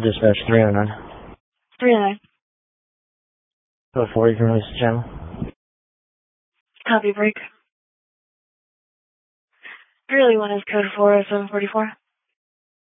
Dispatch 309. 309. Code 4, you can release the channel. Copy break. Really one is code 40744.